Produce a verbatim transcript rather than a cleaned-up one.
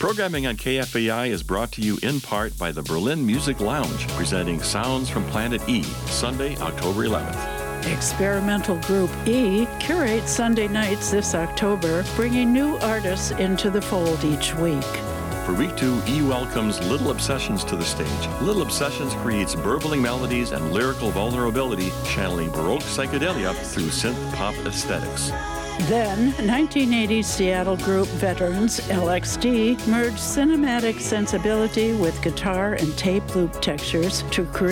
Programming on K F A I is brought to you in part by the Berlin Music Lounge, presenting Sounds from Planet E, Sunday, October eleventh. Experimental Group E curates Sunday nights this October, bringing new artists into the fold each week. For week two, E welcomes Little Obsessions to the stage. Little Obsessions creates burbling melodies and lyrical vulnerability, channeling Baroque psychedelia through synth pop aesthetics. Then, nineteen eighties Seattle group veterans L X D merged cinematic sensibility with guitar and tape loop textures to create